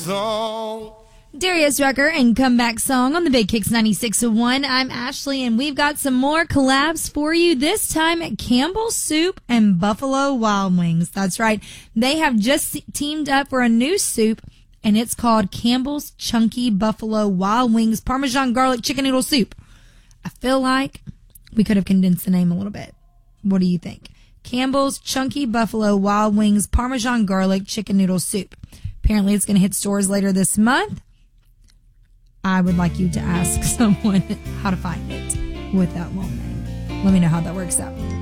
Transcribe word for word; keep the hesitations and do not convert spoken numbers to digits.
song. Darius Rucker and Comeback Song on the Big Kicks ninety-six point one. I'm Ashley, and we've got some more collabs for you, this time at Campbell's Soup and Buffalo Wild Wings. That's right. They have just teamed up for a new soup, and it's called Campbell's Chunky Buffalo Wild Wings Parmesan Garlic Chicken Noodle Soup. I feel like we could have condensed the name a little bit. What do you think? Campbell's Chunky Buffalo Wild Wings Parmesan Garlic Chicken Noodle Soup. Apparently it's going to hit stores later this month. I would like you to ask someone how to find it with that long name. Let me know how that works out.